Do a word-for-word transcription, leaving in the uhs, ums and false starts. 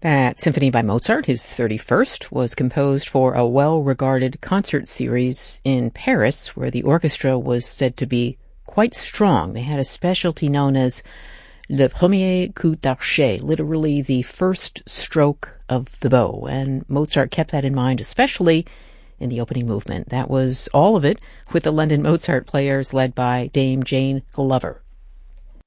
That symphony by Mozart, his thirty-first, was composed for a well-regarded concert series in Paris, where the orchestra was said to be quite strong. They had a specialty known as le premier coup d'archet, literally the first stroke of the bow, and Mozart kept that in mind, especially in the opening movement. That was all of it with the London Mozart Players led by Dame Jane Glover.